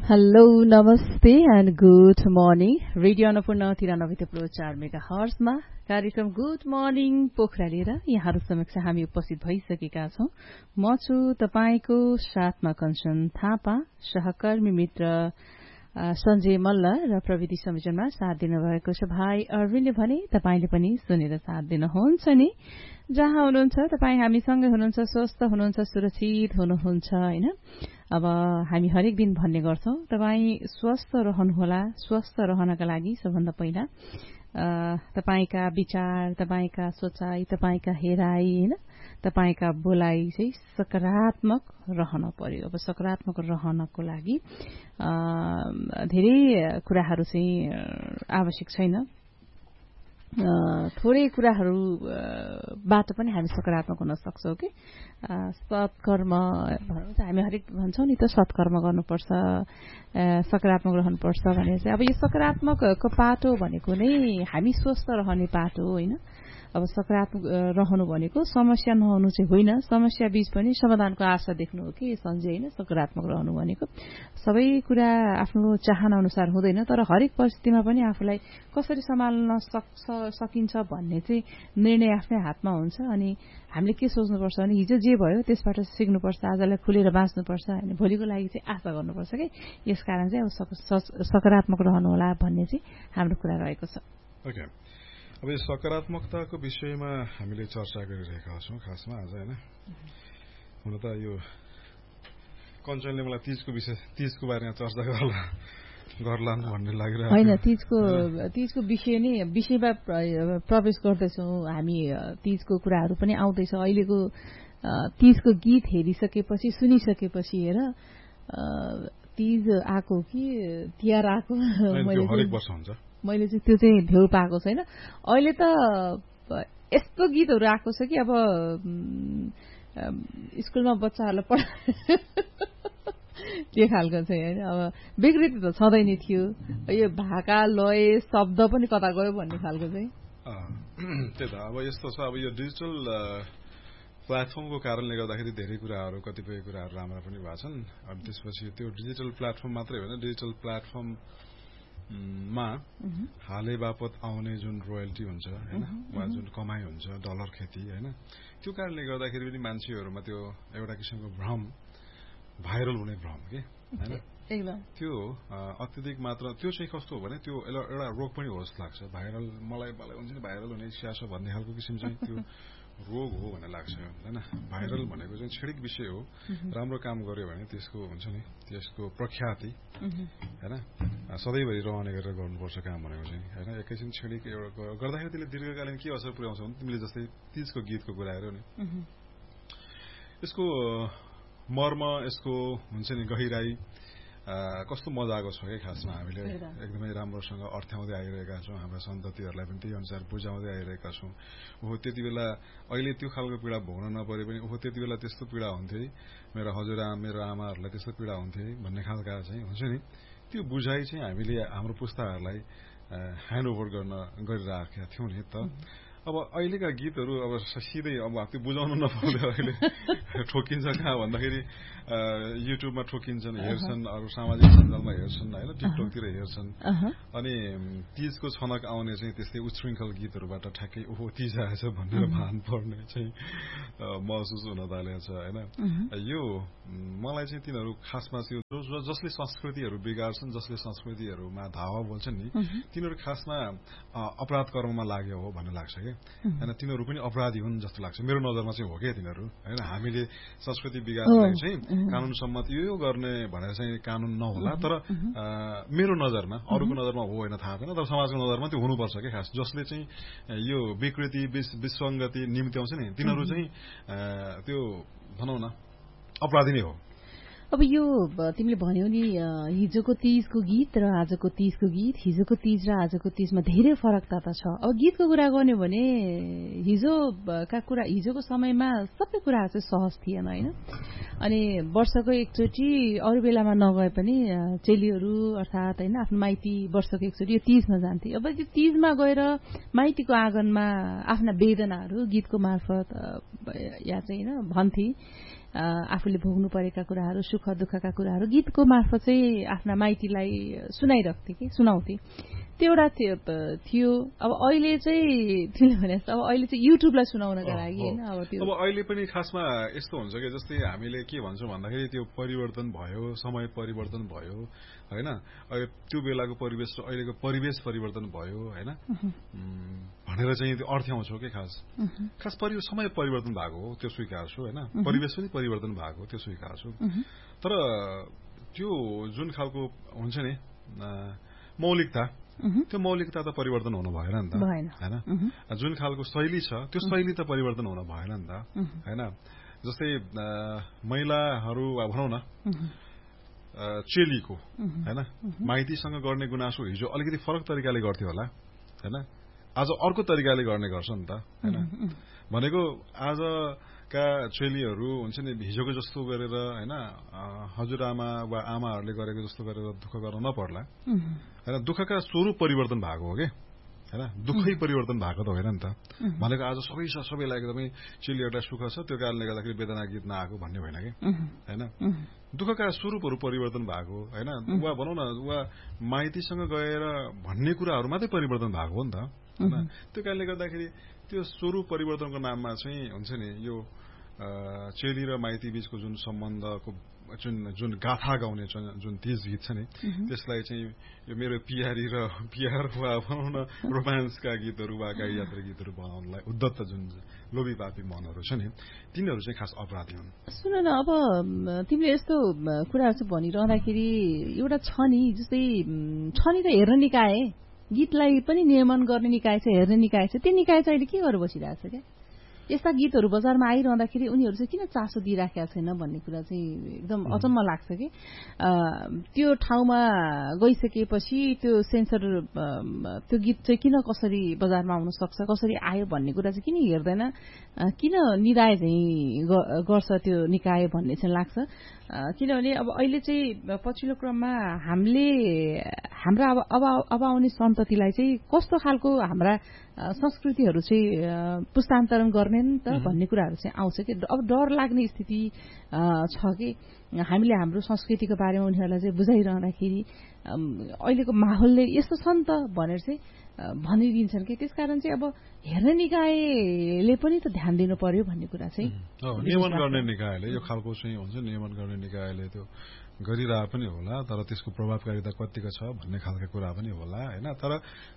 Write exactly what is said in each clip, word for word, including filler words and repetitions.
Hello, namaste and good morning. Radio Annapurna तिरानब्बे थप्लो चार mega हर्जमा कार्यक्रम गुड मर्निङ पोखरा लिएर यहाँहरू समक्ष हामी उपस्थित भइसकेका छौं। म छु तपाईको साथमा कञ्चन थापा, सहकर्मी मित्र सञ्जय मल्ल र प्रविधि संयोजनमा साथ दिनुभएको छ भाइ अरविन्दले भने तपाईले पनि सुनेर साथ दिनुहुन्छ नि। जहाँ हुनुहुन्छ तपाई हामीसँगै हुनुहुन्छ, स्वस्थ हुनुहुन्छ, सुरक्षित हुनुहुन्छ हैन। अब हामी हरेक दिन भन्ने गर्छौं तपाई स्वस्थ रहनुहोला। स्वस्थ रहनका लागि सबभन्दा पहिला तपाईका विचार, तपाईका सोचाइ, तपाईका हेराइ हैन, तपाईका बोलाइ चाहिँ सकारात्मक रहन पर्यो। अब सकारात्मक रहनको लागि धेरै कुराहरू चाहिँ आवश्यक छैन। थोरै कुराहरूबाट पनि हामी सकारात्मक हुन सक्छौं कि सत्कर्म भन्छ, हामी हरेक भन्छौं नि त सत्कर्म गर्नुपर्छ, सकारात्मक रहनुपर्छ भने चाहिँ अब यो सकारात्मकको पाटो भनेको नै हामी स्वस्थ रहने पाटो होइन। अब सकारात्मक रहनु भनेको समस्या नहुनु चाहिँ होइन, समस्या बीच पनि समाधानको आशा देख्नु हो कि सञ्जय होइन। सकारात्मक रहनु भनेको सबै कुरा आफ्नो चाहना अनुसार हुँदैन, तर हरेक परिस्थितिमा पनि आफूलाई कसरी सम्हाल्न सक्छ सकिन्छ भन्ने चाहिँ निर्णय आफ्नै हातमा हुन्छ। अनि हामीले के सोच्नुपर्छ भने हिजो जे भयो त्यसबाट सिक्नुपर्छ, आजलाई खुलेर बाँच्नुपर्छ हैन, भोलिको लागि चाहिँ आशा गर्नुपर्छ कि यसकारण चाहिँ अब सकारात्मक रहनु होला भन्ने चाहिँ हाम्रो कुरा रहेको छ। ओके, अब यो सकारात्मकताको विषयमा हामीले चर्चा गरिरहेका छौं खासमा आज हैन। हुन त यो कञ्चनले मलाई तीजको विषय तीजको बारेमा चर्चा गर्ला गर्ला भन्ने लागिरहेको हैन। तीजको तीजको विषय नै विषयमा प्रवेश गर्दैछौं हामी। तीजको कुराहरू पनि आउँदैछ। अहिलेको तीजको गीत हेरिसकेपछि सुनिसकेपछि हेर तीज आको कि तिहार आको मैले हरेक वर्ष हुन्छ। मैले चाहिँ त्यो चाहिँ भेउ पाएको छैन। अहिले त यस्तो गीतहरू आएको छ कि अब स्कुलमा बच्चाहरूलाई पढ के खालको चाहिँ होइन। अब विकृति त छँदै नै थियो, यो भाका लय शब्द पनि कता गयो भन्ने खालको चाहिँ त्यही त। अब यस्तो छ, अब यो डिजिटल प्लेटफर्मको कारणले गर्दाखेरि धेरै कुराहरू कतिपय कुराहरू राम्रा पनि भएको छन्। अनि त्यसपछि त्यो डिजिटल प्लेटफर्म मात्रै होइन, डिजिटल प्लेटफर्म मा हाले बापत आउने जुन रोयल्टी हुन्छ हैन, वा जुन कमाई हुन्छ डलर खेती हैन, त्यो कारणले गर्दाखेरि पनि मान्छेहरूमा त्यो एउटा किसिमको भ्रम, भाइरल हुने भ्रम के हैन, एकदम त्यो अत्यधिक मात्र त्यो चाहिँ कस्तो हो भने त्यो एउटा रोग पनि हो जस्तो लाग्छ। भाइरल मलाई मलाई हुन्छ नि भाइरल हुने इच्छा छ भन्ने खालको किसिम चाहिँ त्यो रोग हो भन्ने लाग्छ हैन। भाइरल भनेको चाहिँ क्षणिक विषय हो। राम्रो काम गर्यो भने त्यसको हुन्छ नि त्यसको प्रख्याति हैन सधैँभरि रहने गरेर गर्नुपर्छ काम भनेको चाहिँ हैन। एकैछिन क्षणिक एउटा गर्दाखेरि त्यसले दीर्घकालीन के असर पुर्याउँछ भने तिमीले जस्तै तीजको गीतको कुरा हेर्यौ नि, यसको मर्म, यसको हुन्छ नि गहिराई कस्तो मजाको छ कि खासमा हामीले एकदमै राम्रोसँग अर्थ्याउँदै आइरहेका छौँ। हाम्रा सन्ततिहरूलाई पनि त्यही अनुसार बुझाउँदै आइरहेका छौँ। ओहो त्यति बेला अहिले त्यो खालको पीडा भोग्न नपरे पनि ओहो त्यति बेला त्यस्तो पीडा हुन्थ्यो है, मेरो हजुरआमा मेरो आमाहरूलाई त्यस्तो पीडा हुन्थ्यो है भन्ने खालका चाहिँ हुन्छ नि त्यो बुझाइ चाहिँ हामीले हाम्रो पुस्ताहरूलाई ह्यान्डओभर गर्न गरिराखेका थियौँ नि त। अब अहिलेका गीतहरू अब सिधै अब त्यो बुझाउनु नपाउँदै अहिले ठोकिन्छ कहाँ भन्दाखेरि युट्युबमा ठोकिन्छन्, हेर्छन्, अरू सामाजिक सञ्जालमा हेर्छन् होइन, टिकटकतिर हेर्छन्। अनि तीजको छनक आउने चाहिँ त्यस्तै उच्छृङ्खल गीतहरूबाट ठ्याक्कै ओहो तीज आएछ भनेर भान पर्ने चाहिँ महसुस हुन थालेको छ होइन। यो मलाई चाहिँ तिनीहरू खासमा चाहिँ जसले संस्कृतिहरू बिगार्छन्, जसले संस्कृतिहरूमा धावा बोल्छन् नि, तिनीहरू खासमा अपराध कर्ममा लाग्यो हो भन्ने लाग्छ क्या होइन। तिनीहरू पनि अपराधी हुन् जस्तो लाग्छ मेरो नजरमा चाहिँ हो क्या तिनीहरू होइन। हामीले संस्कृति बिगार्नलाई चाहिँ कानून सम्मत यो गर्ने भनेर चाहिँ कानून नहोला, तर मेरो नजरमा, अरूको नजरमा हो होइन थाहा छैन, तर समाजको नजरमा त्यो हुनुपर्छ क्या खास। जसले चाहिँ यो विकृति विसङ्गति निम्त्याउँछ नि तिनीहरू चाहिँ त्यो भनौँ न अपराधी नै हो। अब यो तिमीले भन्यौ नि हिजोको तीजको गीत र आजको तीजको गीत, हिजोको तीज र आजको तीजमा धेरै फरकता त छ। अब गीतको कुरा गर्ने भने हिजोका कुरा हिजोको समयमा सबै कुराहरू चाहिँ सहज थिएन होइन। अनि वर्षको एकचोटि अरू बेलामा नगए पनि चेलीहरू अर्थात् होइन आफ्नो माइती वर्षको एकचोटि यो तीजमा जान्थे। अब यो तीजमा गएर माइतीको आँगनमा आफ्ना वेदनाहरू गीतको मार्फत या चाहिँ होइन भन्थे। आफूले भोग्नु परेका कुराहरू सुख दुःखका कुराहरू गीतको मार्फत चाहिँ आफ्ना माइतीलाई सुनाइरहन्थे कि सुनाउँथे त्यो एउटा थियो। अब अहिले चाहिँ तिमीले भने अब अहिले चाहिँ युट्युबलाई सुनाउनका लागि होइन अब त्यो अब अहिले पनि खासमा यस्तो हुन्छ कि जस्तै हामीले के भन्छौँ भन्दाखेरि त्यो परिवर्तन भयो, समय परिवर्तन भयो होइन, त्यो बेलाको परिवेश र अहिलेको परिवेश परिवर्तन भयो होइन भनेर चाहिँ त्यो अर्थ्याउँछौ कि खास खास परि समय परिवर्तन भएको हो त्यो स्वीकार्छु होइन, परिवेश पनि परिवर्तन भएको हो त्यो स्वीकार्छु। तर त्यो जुन खालको हुन्छ नि मौलिकता त्यो मौलिकता त परिवर्तन हुनु भएन नि त होइन। जुन खालको शैली छ त्यो शैली त परिवर्तन हुन भएन नि त होइन। जस्तै महिलाहरू भनौँ न चेलीको होइन माइतीसँग गर्ने गुनासो हिजो अलिकति फरक तरिकाले गर्थ्यो होला होइन, आज अर्को तरिकाले गर्ने गर्छ नि त होइन। भनेको आजका चेलीहरू हुन्छ नि हिजोको जस्तो गरेर होइन हजुरआमा वा आमाहरूले गरेको जस्तो गरेर दुःख गर्न नपर्ला होइन। दुःखका स्वरूप परिवर्तन भएको हो कि होइन, दुःखै परिवर्तन भएको त होइन नि त। भनेको आज सबै सबैलाई एकदमै चेलीहरूलाई सुख छ त्यो कारणले गर्दाखेरि वेदना गीत नआएको भन्ने होइन कि होइन। दुःखका स्वरूपहरू परिवर्तन भएको होइन, वा भनौँ न वा माइतीसँग गएर भन्ने कुराहरू मात्रै परिवर्तन भएको हो नि त होइन। त्यो कारणले गर्दाखेरि त्यो स्वरूप परिवर्तनको नाममा चाहिँ हुन्छ नि यो चेली र माइती बीचको जुन सम्बन्धको जुन जुन गाथा गाउने जुन तीज गीत छ नि त्यसलाई चाहिँ यो मेरो पियारी र पियार वा भनौँ न रोमान्सका गीतहरू वा गाई यात्रा गीतहरू बनाउनलाई उद्धत जुन लोभी पापी मनहरू छ नि तिनीहरू चाहिँ खास अपराधी हुन्। सुन न अब तिमीले यस्तो कुराहरू चाहिँ भनिरहँदाखेरि एउटा छ नि जस्तै छ नि त हेर्ने निकाय गीतलाई पनि नियमन गर्ने निकाय छ, हेर्ने निकाय छ, त्यो निकाय चाहिँ अहिले के गरेर बसिरहेको छ क्या? यस्ता गीतहरू बजारमा आइरहँदाखेरि उनीहरू चाहिँ किन चासो दिइराखेका छैन भन्ने कुरा चाहिँ एकदम अचम्म लाग्छ कि त्यो ठाउँमा गइसकेपछि त्यो सेन्सर त्यो गीत चाहिँ किन कसरी बजारमा आउन सक्छ, कसरी आयो भन्ने कुरा चाहिँ किन हेर्दैन, किन निदाय चाहिँ गर्छ त्यो निकाय भन्ने चाहिँ लाग्छ। किनभने अब अहिले चाहिँ पछिल्लो क्रममा हामीले हाम्रा अब अब अब आउने सन्ततिलाई चाहिँ कस्तो खालको हाम्रा संस्कृतिहरू चाहिँ पुस्तान्तरण गर्ने नि त भन्ने कुराहरू चाहिँ आउँछ कि अब डर लाग्ने स्थिति छ कि हामीले हाम्रो संस्कृतिको बारेमा उनीहरूलाई चाहिँ बुझाइरहँदाखेरि अहिलेको माहौलले यस्तो छ नि त भनेर चाहिँ भनिदिन्छन् कि त्यसकारण चाहिँ अब हेर्ने निकायले पनि त ध्यान दिनु पर्यो भन्ने कुरा चाहिँ नियमन गर्ने निकायले यो खालको चाहिँ हुन्छ नियमन गर्ने निकायले त्यो गरिरह पनि होला तर त्यसको प्रभावकारिता कतिको छ भन्ने खालको कुरा पनि होला होइन। तर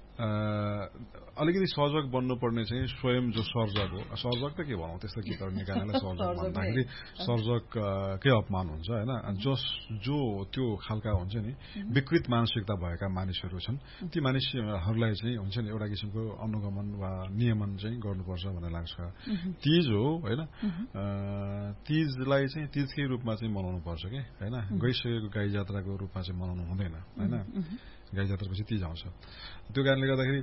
अलिकति सर्जक बन्नुपर्ने चाहिँ स्वयं जो सर्जक हो, सर्जक त के भनौँ त्यस्तो गीतहरू निकाल्नलाई सर्जक भन्दाखेरि सर्जककै अपमान हुन्छ होइन। जस जो त्यो खालका हुन्छ नि विकृत मानसिकता भएका मानिसहरू छन् ती मानिसहरूलाई चाहिँ हुन्छ नि एउटा किसिमको अनुगमन वा नियमन चाहिँ गर्नुपर्छ भन्ने लाग्छ। तीज हो होइन, तीजलाई चाहिँ तीजकै रूपमा चाहिँ मनाउनु पर्छ कि होइन, गइसकेको गाई जात्राको रूपमा चाहिँ मनाउनु हुँदैन होइन। गाई जात्रापछि तीज आउँछ त्यो कारणले गर्दाखेरि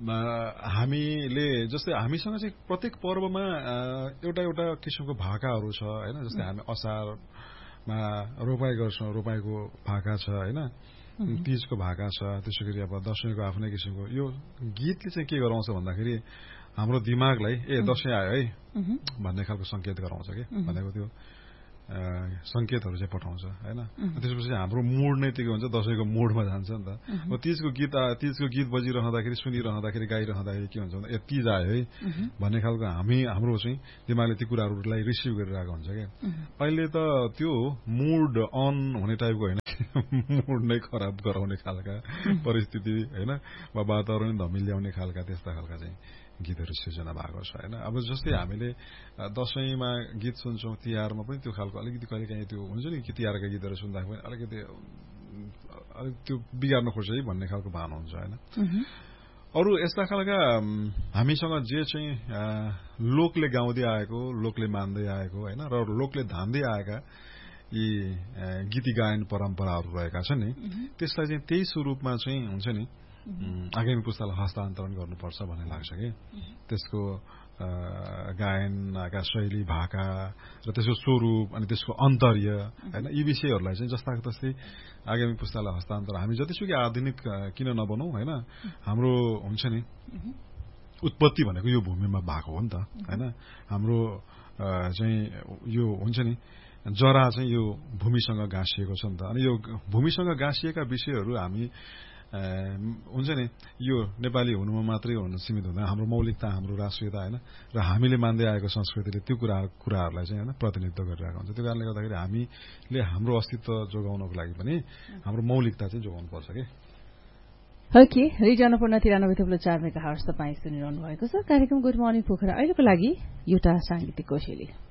हामीले जस्तै हामीसँग चाहिँ प्रत्येक पर्वमा एउटा एउटा किसिमको भाकाहरू छ होइन। जस्तै हामी असारमा रोपाई गर्छौँ, रोपाईको भाका छ होइन, तीजको भाका छ, त्यसै गरी अब दसैँको आफ्नै किसिमको यो गीतले चाहिँ के गराउँछ भन्दाखेरि हाम्रो दिमागलाई ए दसैँ आयो है भन्ने खालको सङ्केत गराउँछ कि भनेको त्यो संकेतहरू चाहिँ पठाउँछ होइन। त्यसपछि हाम्रो मुड नै त्यो हुन्छ दसैँको मुडमा जान्छ नि त। अब तीजको गीत तीजको गीत बजिरहँदाखेरि सुनिरहँदाखेरि गाइरहँदाखेरि के हुन्छ भने ए तीज आयो है भन्ने खालको हामी हाम्रो चाहिँ दिमागले ती कुराहरूलाई रिसिभ गरिरहेको हुन्छ क्या। अहिले त त्यो मुड अन हुने टाइपको होइन, मुड नै खराब गराउने खालका परिस्थिति होइन वा वातावरण धमिल्याउने खालका त्यस्ता खालका चाहिँ गीतहरू सृजना भएको छ होइन। अब जस्तै हामीले दसैँमा गीत सुन्छौँ, तिहारमा पनि त्यो खालको अलिकति कहिले काहीँ त्यो हुन्छ नि कि तिहारका गीतहरू सुन्दा पनि अलिकति अलिक त्यो बिगार्न खोज्छ है भन्ने खालको भान हुन्छ होइन। अरू यस्ता खालका हामीसँग जे चाहिँ लोकले गाउँदै आएको, लोकले मान्दै आएको होइन र लोकले धान्दै आएका यी गीती गायन परम्पराहरू रहेका छन् नि त्यसलाई चाहिँ त्यही स्वरूपमा चाहिँ हुन्छ नि आगामी पुस्तालाई हस्तान्तरण गर्नुपर्छ भन्ने लाग्छ कि त्यसको गायनका शैली भाका र त्यसको स्वरूप अनि त्यसको अन्तर्य होइन यी विषयहरूलाई चाहिँ जस्ताको तस्तै आगामी पुस्तालाई हस्तान्तरण हामी जतिसुकै आधुनिक किन नबनौँ होइन हाम्रो हुन्छ नि उत्पत्ति भनेको यो भूमिमा भएको हो नि त होइन। हाम्रो चाहिँ यो हुन्छ नि जरा चाहिँ यो भूमिसँग गाँसिएको छ नि त। अनि यो भूमिसँग गाँसिएका विषयहरू हामी हुन्छ नि यो नेपाली हुनुमा मात्रै हुन सीमित हुँदैन। हाम्रो मौलिकता, हाम्रो राष्ट्रियता होइन र हामीले मान्दै आएको संस्कृतिले त्यो कुरा कुराहरूलाई चाहिँ होइन प्रतिनिधित्व गरिरहेको हुन्छ। त्यो कारणले गर्दाखेरि हामीले हाम्रो अस्तित्व जोगाउनको लागि पनि हाम्रो मौलिकता चाहिँ जोगाउनु पर्छ कि। ओके, रेडियो अन्नपूर्ण तिरानब्बे थप्लो चार मेगा हर्ज तपाईँ सुनिरहनु भएको छ। कार्यक्रम गुड मर्निङ पोखरा अहिलेको लागि एउटा साङ्गीतिक कोसेली।